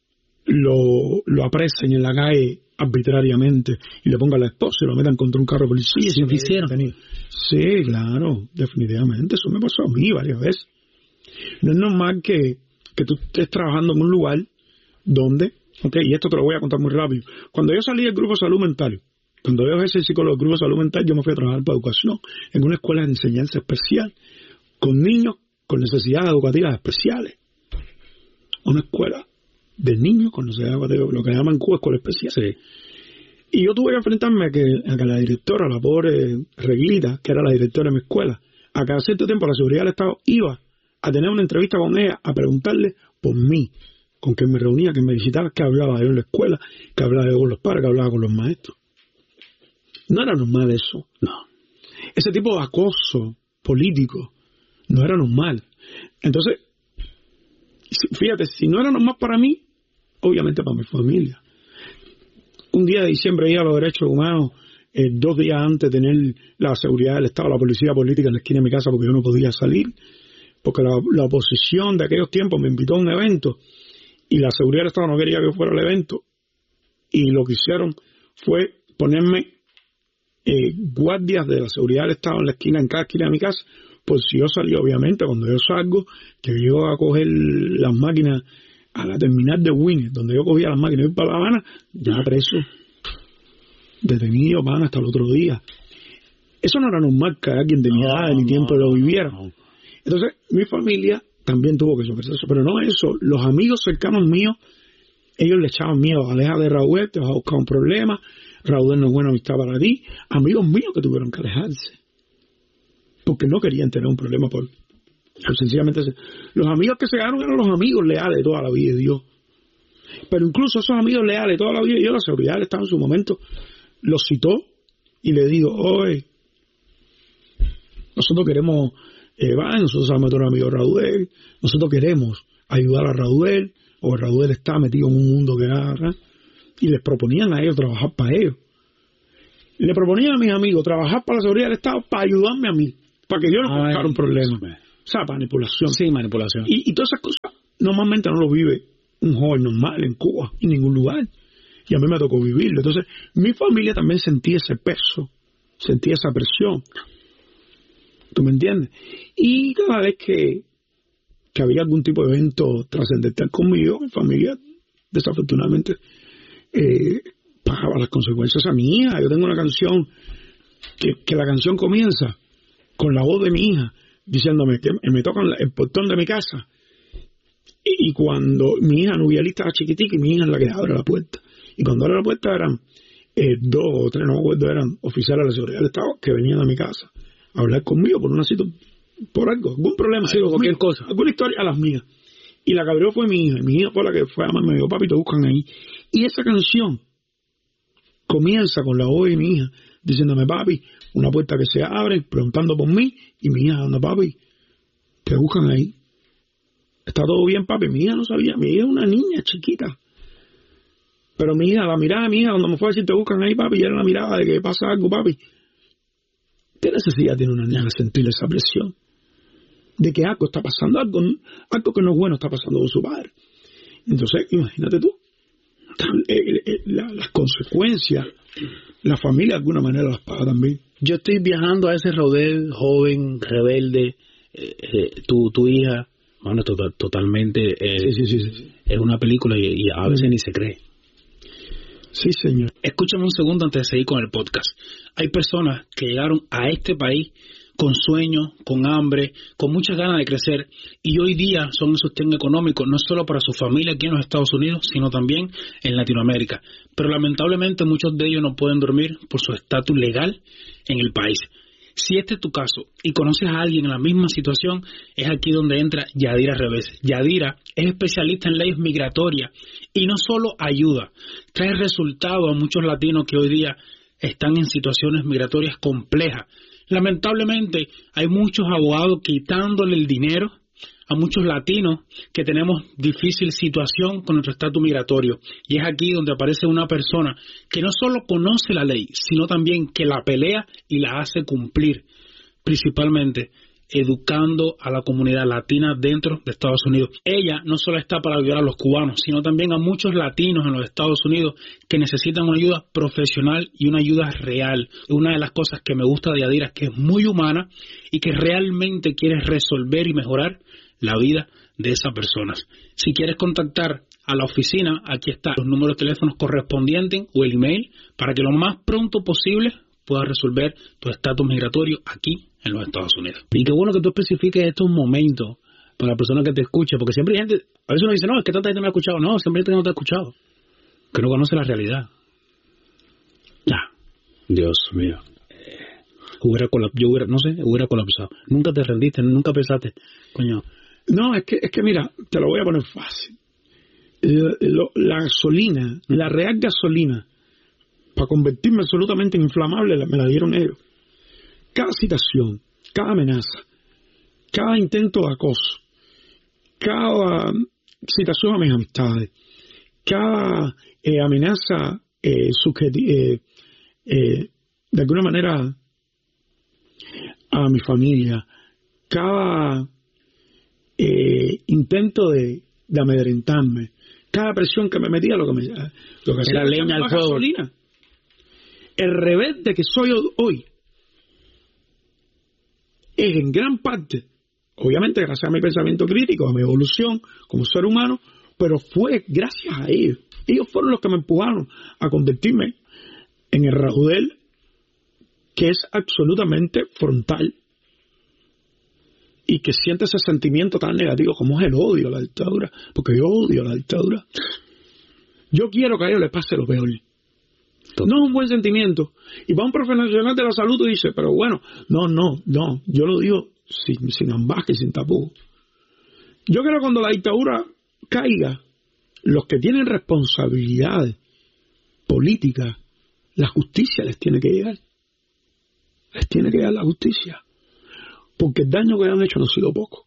lo, lo apresen en la calle arbitrariamente y le pongan la esposa y lo metan contra un carro de policía. ¿Sí, hicieron? Sí, claro, definitivamente. Eso me pasó a mí varias veces. No es normal que, que tú estés trabajando en un lugar donde, ok, y esto te lo voy a contar muy rápido. Cuando yo salí del grupo de salud mental, cuando yo ejercí psicólogo del grupo de salud mental, yo me fui a trabajar para educación en una escuela de enseñanza especial con niños con necesidades educativas especiales. Una escuela de niños con necesidades educativas, lo que llaman en Cuba escuela especial. Sí. Y yo tuve que enfrentarme a que, a que la directora, la pobre Reglita, que era la directora de mi escuela, a cada cierto tiempo la seguridad del Estado iba a tener una entrevista con ella, a preguntarle por mí, con quien me reunía, que me visitaba, que hablaba yo en la escuela, que hablaba yo con los padres, que hablaba con los maestros. No era normal eso, no. Ese tipo de acoso político no era normal. Entonces, fíjate, si no era normal para mí, obviamente para mi familia. Un día de diciembre iba a los derechos humanos, eh, dos días antes de tener la seguridad del Estado, la policía política en la esquina de mi casa porque yo no podía salir, porque la, la oposición de aquellos tiempos me invitó a un evento y la seguridad del Estado no quería que fuera el evento y lo que hicieron fue ponerme eh, guardias de la seguridad del Estado en la esquina, en cada esquina de mi casa. Pues si yo salí, obviamente, cuando yo salgo, que yo a coger las máquinas a la terminal de Winnie, donde yo cogía las máquinas y para La Habana, ya preso, detenido, van hasta el otro día. Eso no era normal que alguien de mi edad, de mi tiempo lo viviera. Entonces, mi familia también tuvo que sufrir eso, pero no eso. Los amigos cercanos míos, ellos le echaban miedo. Aleja de Raúl, te vas a buscar un problema. Raúl no es buena amistad para ti. Amigos míos que tuvieron que alejarse porque no querían tener un problema por sencillamente los amigos que se quedaron eran los amigos leales de toda la vida de Dios. Pero incluso esos amigos leales de toda la vida de Dios, la seguridad del Estado en su momento los citó y le dijo: oye, nosotros queremos eh, va, nosotros sabemos que amigo Raúl, nosotros queremos ayudar a Raúl, o Raúl está metido en un mundo que haga, y les proponían a ellos trabajar para ellos. Le proponían a mis amigos trabajar para la seguridad del Estado para ayudarme a mí, para que yo no buscara un problema. O sea, manipulación. Sí, manipulación. Y, y todas esas cosas normalmente no lo vive un joven normal en Cuba, en ningún lugar. Y a mí me tocó vivirlo. Entonces, mi familia también sentía ese peso, sentía esa presión. ¿Tú me entiendes? Y cada vez que, que había algún tipo de evento trascendental conmigo, mi familia, desafortunadamente, eh, pagaba las consecuencias a mi hija. Yo tengo una canción, que, que la canción comienza con la voz de mi hija, diciéndome que me tocan el portón de mi casa. Y, y cuando mi hija Nubialita era chiquitica, y mi hija es la que abre la puerta. Y cuando abre la puerta eran eh, dos o tres, no me acuerdo, eran oficiales de la seguridad del Estado que venían a mi casa a hablar conmigo por una situación, por algo, algún problema, sí, o cualquier cosa, alguna historia a las mías. Y la que abrió fue mi hija, y mi hija fue la que fue a llamarme, me dijo, papi, te buscan ahí. Y esa canción comienza con la voz de mi hija, diciéndome, papi, una puerta que se abre, preguntando por mí, y mi hija, anda, papi, te buscan ahí. Está todo bien, papi. Mi hija no sabía, mi hija es una niña chiquita. Pero mi hija, la mirada de mi hija, cuando me fue a decir, te buscan ahí, papi, y era la mirada de que pasa algo, papi. ¿Qué necesidad tiene una niña de sentir esa presión? De que algo está pasando, algo, algo que no es bueno está pasando con su padre. Entonces, imagínate tú, eh, eh, la, las consecuencias, la familia de alguna manera las paga también. Yo estoy viajando a ese Raudel joven, rebelde, eh, eh, tu, tu hija, bueno, total, totalmente, eh, sí, sí, sí, sí. Es una película y, y a veces mm. ni se cree. Sí, señor. Escúchame un segundo antes de seguir con el podcast. Hay personas que llegaron a este país con sueños, con hambre, con muchas ganas de crecer, y hoy día son un sostén económico no solo para su familia aquí en los Estados Unidos, sino también en Latinoamérica. Pero lamentablemente muchos de ellos no pueden dormir por su estatus legal en el país. Si este es tu caso y conoces a alguien en la misma situación, es aquí donde entra Yadira Revés. Yadira es especialista en leyes migratorias y no solo ayuda, trae resultados a muchos latinos que hoy día están en situaciones migratorias complejas. Lamentablemente hay muchos abogados quitándole el dinero a muchos latinos que tenemos difícil situación con nuestro estatus migratorio. Y es aquí donde aparece una persona que no solo conoce la ley, sino también que la pelea y la hace cumplir, principalmente educando a la comunidad latina dentro de Estados Unidos. Ella no solo está para ayudar a los cubanos, sino también a muchos latinos en los Estados Unidos que necesitan una ayuda profesional y una ayuda real. Una de las cosas que me gusta de Yadira es que es muy humana y que realmente quiere resolver y mejorar la vida de esas personas. Si quieres contactar a la oficina, aquí están los números de teléfonos correspondientes o el email para que lo más pronto posible puedas resolver tu estatus migratorio aquí en los Estados Unidos. Y qué bueno que tú especifiques estos momentos para la persona que te escucha, porque siempre hay gente, a veces uno dice, no, es que tanta gente me ha escuchado. No, siempre hay gente que no te ha escuchado, que no conoce la realidad. Ya, Dios mío. Hubiera colap- yo hubiera, no sé, hubiera colapsado. Nunca te rendiste, nunca pensaste, coño. No, es que, es que mira, te lo voy a poner fácil. La, la gasolina, la real gasolina, para convertirme absolutamente en inflamable, me la dieron ellos. Cada citación, cada amenaza, cada intento de acoso, cada citación a mis amistades, cada eh, amenaza eh, subjeti- eh, eh, de alguna manera a mi familia, cada eh, intento de, de amedrentarme, cada presión que me metía, lo que me lo que hacía la leña al fuego. Gasolina. El rebelde que soy hoy es en gran parte, obviamente gracias a mi pensamiento crítico, a mi evolución como ser humano, pero fue gracias a ellos. Ellos fueron los que me empujaron a convertirme en el Raudel que es absolutamente frontal y que siente ese sentimiento tan negativo como es el odio a la dictadura, porque yo odio a la dictadura. Yo quiero que a ellos les pase lo peor. No es un buen sentimiento. Y va un profesional de la salud y dice, pero bueno, no, no, no, yo lo digo sin, sin ambaje, sin tapujos. Yo creo que cuando la dictadura caiga, los que tienen responsabilidades políticas, la justicia les tiene que llegar. Les tiene que llegar la justicia. porque el daño que le han hecho no ha sido poco.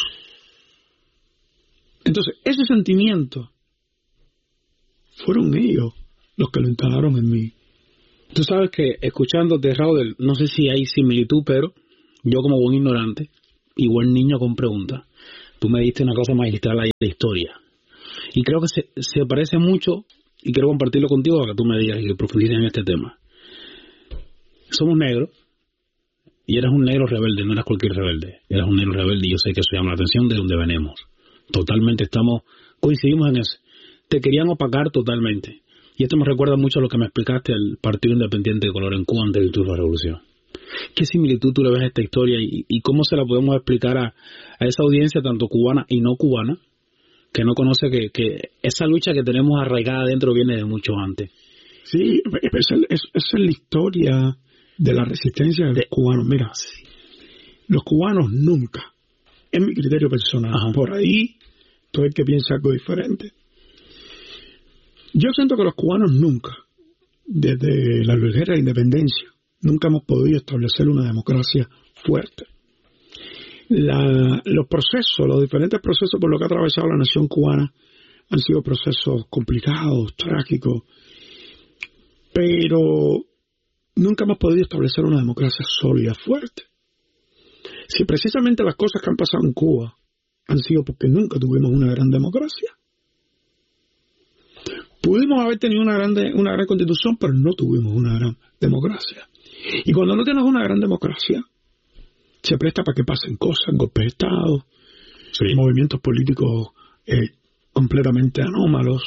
Entonces, ese sentimiento fueron ellos los que lo instalaron en mí. Tú sabes que, escuchándote, Raúl, no sé si hay similitud, pero yo como buen ignorante y buen niño con preguntas, tú me diste una cosa magistral ahí de historia. Y creo que se, se parece mucho, y quiero compartirlo contigo para que tú me digas y que profundices en este tema. Somos negros, y eres un negro rebelde, no eres cualquier rebelde. Eres un negro rebelde, y yo sé que eso llama la atención de donde venimos. Totalmente estamos, coincidimos en eso. Te querían opacar totalmente. Y esto me recuerda mucho a lo que me explicaste al Partido Independiente de Color en Cuba antes del triunfo de la Revolución. ¿Qué similitud tú le ves a esta historia y, y cómo se la podemos explicar a, a esa audiencia, tanto cubana y no cubana, que no conoce que, que esa lucha que tenemos arraigada adentro viene de mucho antes? Sí, esa es, es, es la historia de la resistencia de los cubanos. Mira, sí. Los cubanos nunca, en mi criterio personal, Ajá. por ahí, todo el que piensa algo diferente. Yo siento que los cubanos nunca, desde la lucha de la independencia, nunca hemos podido establecer una democracia fuerte. La, los procesos, los diferentes procesos por los que ha atravesado la nación cubana han sido procesos complicados, trágicos, pero nunca hemos podido establecer una democracia sólida, fuerte. Si precisamente las cosas que han pasado en Cuba han sido porque nunca tuvimos una gran democracia. Pudimos haber tenido una gran, de, una gran constitución, pero no tuvimos una gran democracia. Y cuando no tienes una gran democracia, se presta para que pasen cosas, golpes de Estado, sí. movimientos políticos eh, completamente anómalos.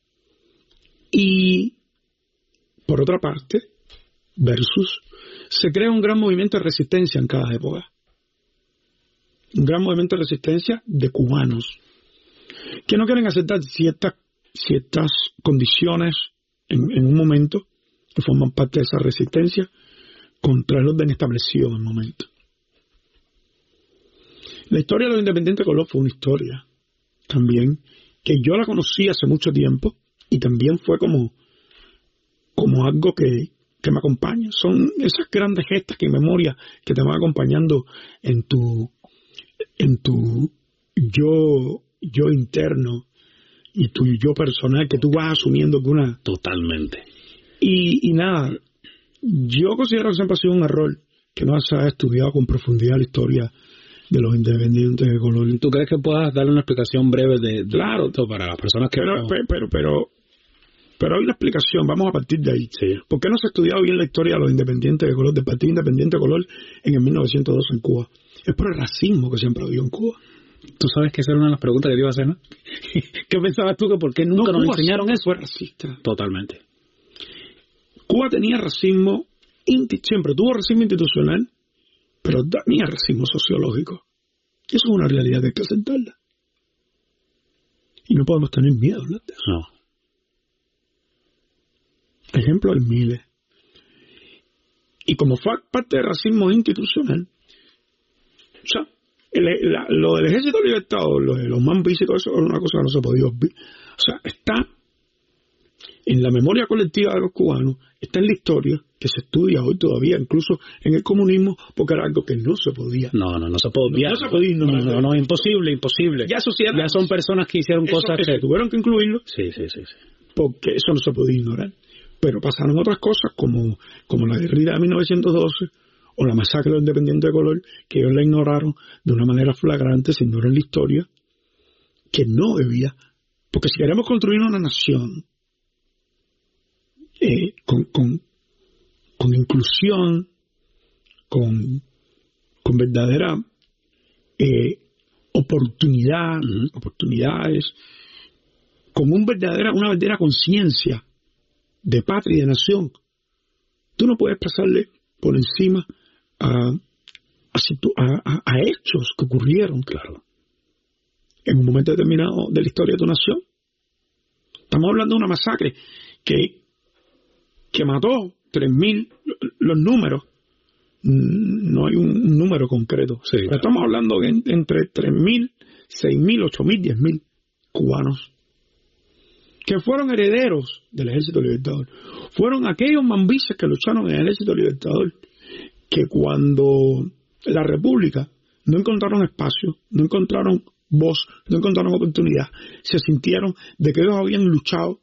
Y, por otra parte, versus, se crea un gran movimiento de resistencia en cada época. Un gran movimiento de resistencia de cubanos que no quieren aceptar ciertas, ciertas condiciones en, en un momento que forman parte de esa resistencia contra el orden establecido en el momento. La historia de los independientes de color fue una historia también que yo la conocí hace mucho tiempo y también fue como, como algo que, que me acompaña. Son esas grandes gestas que en memoria que te van acompañando en tu, en tu yo, yo interno y tu yo personal que tú vas asumiendo que una... Totalmente. Y, y nada, yo considero que siempre ha sido un error que no se ha estudiado con profundidad la historia de los independientes de color. ¿Tú crees que puedas darle una explicación breve de, de claro, esto para las personas que... Pero, pero, pero, pero, pero hay una explicación, vamos a partir de ahí. Sí. ¿Por qué no se ha estudiado bien la historia de los independientes de color, del Partido Independiente de Color en el mil novecientos dos en Cuba? Es por el racismo que siempre había en Cuba. Tú sabes que esa era una de las preguntas que te iba a hacer, ¿no? ¿Qué pensabas tú que por qué nunca no, nos Cuba enseñaron eso? Fue racista. Totalmente. Cuba tenía racismo, siempre tuvo racismo institucional, pero tenía racismo sociológico. Eso es una realidad que hay que aceptarla. Y no podemos tener miedo, ¿no? No. Ejemplo hay miles. Y como fue parte del racismo institucional, o sea, el, la, lo del Ejército Libertador, lo de los mambis y todo eso, era una cosa que no se podía olvidar. O sea, está en la memoria colectiva de los cubanos, está en la historia, que se estudia hoy todavía, incluso en el comunismo, porque era algo que no se podía. No, no, no se puede obviar. No, no se podía ignorar. No, no, no, imposible, imposible. Ya, sociedad, ya son personas que hicieron eso, cosas eso, que... tuvieron que incluirlo. Sí, sí, sí, sí. Porque eso no se podía ignorar. Pero pasaron otras cosas, como, como la guerrilla de mil novecientos doce, o la masacre de los independientes de color, que ellos la ignoraron de una manera flagrante, se ignoró en la historia, que no debía. Porque si queremos construir una nación eh, con, con, con inclusión, con, con verdadera eh, oportunidad, uh-huh. oportunidades, con un verdadera, una verdadera conciencia de patria y de nación, tú no puedes pasarle por encima a, a, a, a hechos que ocurrieron, claro, en un momento determinado de la historia de tu nación. Estamos hablando de una masacre que, que mató tres mil, los números, no hay un, un número concreto, sí, pero claro. Estamos hablando de en, entre tres mil, seis mil, ocho mil, diez mil cubanos que fueron herederos del Ejército Libertador. Fueron aquellos mambises que lucharon en el Ejército Libertador, que cuando la República no encontraron espacio, no encontraron voz, no encontraron oportunidad, se sintieron de que ellos habían luchado,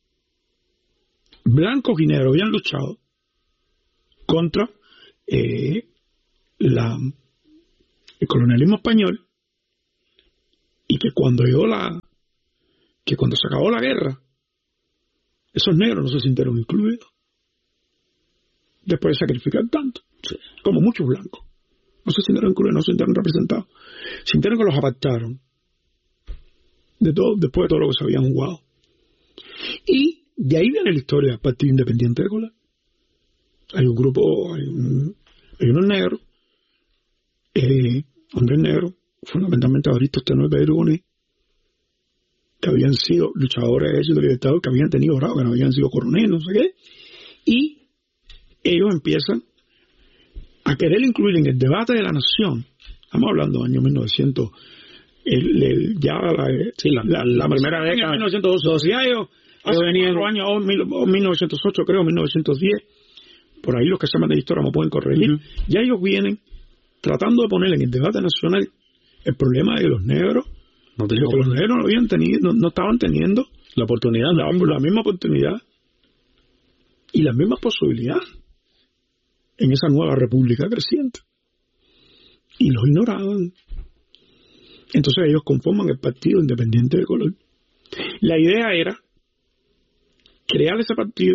blancos y negros habían luchado contra eh, la, el colonialismo español, y que cuando llegó la que cuando se acabó la guerra, esos negros no se sintieron incluidos después de sacrificar tanto, sí, como muchos blancos. No se sintieron incluidos, no se sintieron representados. Sintieron que los apartaron de todo, después de todo lo que se habían jugado. Y de ahí viene la historia del Partido Independiente de Colón. Hay un grupo, hay, un, hay unos negros, eh, hombres negros, fundamentalmente Evaristo Tenorio Pedro Bonet, que habían sido luchadores de ejército libertador, que habían tenido grado, que no habían sido coroneles, no sé qué, y ellos empiezan a querer incluir en el debate de la nación. Estamos hablando del año mil novecientos, el, el, ya la, sí, la, la, la, la primera década, mil novecientos doce, ya ellos, hace cuatro años, o mil novecientos ocho creo, mil novecientos diez, por ahí los que saben de historia me pueden corregir, uh-huh. Ya ellos vienen tratando de poner en el debate nacional el problema de los negros, no que los negros no habían tenido, no, no estaban teniendo la oportunidad, la, la misma oportunidad y las mismas posibilidades en esa nueva república creciente, y los ignoraban. Entonces ellos conforman el Partido Independiente de Colón. La idea era crear ese partido,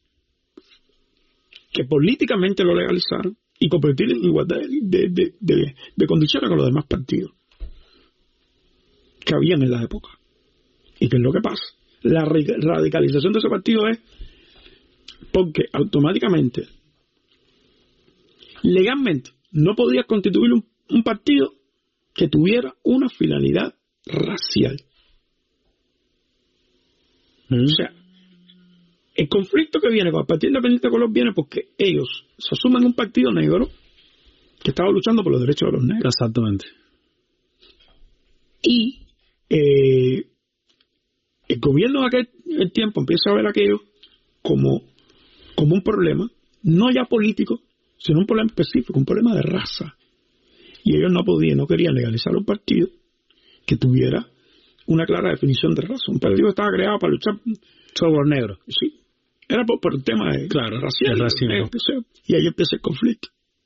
que políticamente lo legalizaran y convertirlo en igualdad de, de, de, de condiciones con los demás partidos que habían en la época. ¿Y qué es lo que pasa? La radicalización de ese partido es porque automáticamente, legalmente, no podía constituir un, un partido que tuviera una finalidad racial. Mm. O sea, el conflicto que viene con el Partido Independiente de Colón viene porque ellos se asumen un partido negro que estaba luchando por los derechos de los negros. Exactamente. Y eh, el gobierno de aquel el tiempo empieza a ver aquello como, como un problema, no ya político, sino un problema específico, un problema de raza. Y ellos no podían, no querían legalizar un partido que tuviera una clara definición de raza. Un partido que estaba creado para luchar sobre los negros. Sí. Era por, por el tema de, claro, racial. El racismo. Que sea. Y ahí empieza el conflicto.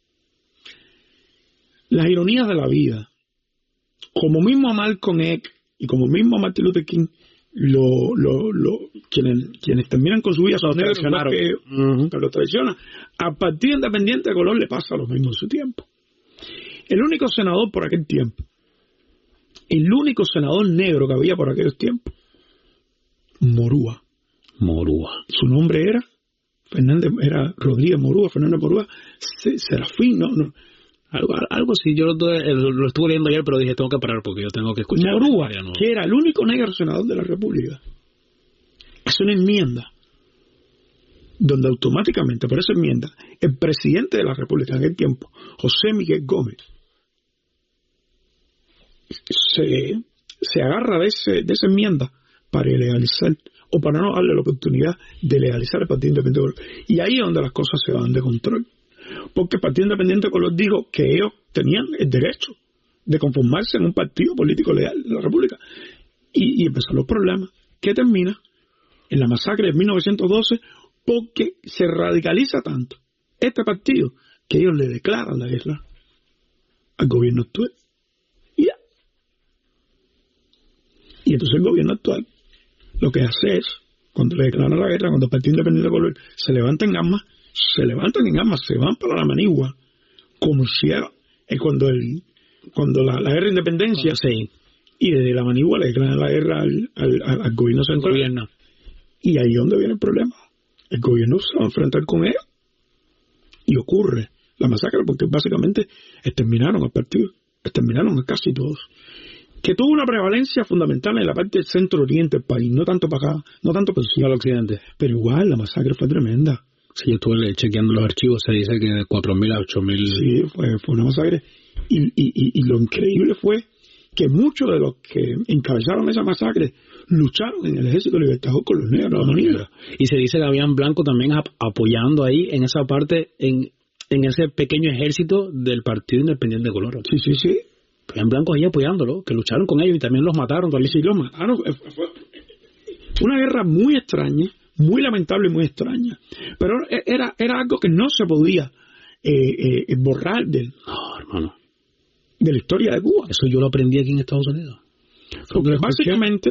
Las ironías de la vida. Como mismo a Malcolm X y como mismo a Martin Luther King, lo, lo, lo, quienes, quienes terminan con su vida son negros, que, uh-huh. que lo traicionan. Al Partido Independiente de Colón le pasa lo mismo en su tiempo. El único senador por aquel tiempo, el único senador negro que había por aquellos tiempos, Morúa. Morúa. Su nombre era Fernández, era Rodríguez Morúa, Fernández Morúa, Serafín, no, no. Algo, algo así, yo lo, lo estuve leyendo ayer, pero dije, tengo que parar porque yo tengo que escuchar. Morúa, no. Que era el único negro senador de la República, hace una enmienda donde automáticamente, por esa enmienda, el presidente de la República en aquel tiempo, José Miguel Gómez, se, se agarra de, ese, de esa enmienda para legalizar, o para no darle la oportunidad de legalizar el Partido Independiente de Colón. Y ahí es donde las cosas se van de control. Porque el Partido Independiente de Colón dijo que ellos tenían el derecho de conformarse en un partido político legal de la República. Y, y empezaron los problemas, que termina en la masacre de mil novecientos doce, porque se radicaliza tanto este partido que ellos le declaran la guerra al gobierno actual. Y ya. Y entonces el gobierno actual lo que hace es, cuando le declaran la guerra, cuando el Partido Independiente de Colón se levanta en armas, se levantan en armas, se van para la Manigua, como hicieron eh, cuando el cuando la, la guerra de independencia, sí. Y desde la Manigua le declaran la guerra al, al, al, al gobierno central. Gobierno. Y ahí es donde viene el problema. El gobierno se va a enfrentar con ellos. Y ocurre la masacre porque básicamente exterminaron al partido, exterminaron a casi todos. Que tuvo una prevalencia fundamental en la parte del centro-oriente del país, no tanto para acá, no tanto para el sur, al occidente. Pero igual, la masacre fue tremenda. Sí, yo estuve chequeando los archivos, se dice que de cuatro mil a ocho mil. Sí, fue, fue una masacre. Y, y, y, y lo increíble fue que muchos de los que encabezaron esa masacre lucharon en el ejército libertador con los negros, la manera. Y se dice que habían blancos también ap- apoyando ahí en esa parte, en, en ese pequeño ejército del Partido Independiente de Colorado. Sí, sí, sí. Habían blancos ahí apoyándolo, que lucharon con ellos y también los mataron. Sí, sí, los mataron. Fue una guerra muy extraña, muy lamentable y muy extraña. Pero era, era algo que no se podía eh, eh, borrar del, no, hermano, de la historia de Cuba. Eso yo lo aprendí aquí en Estados Unidos. Porque básicamente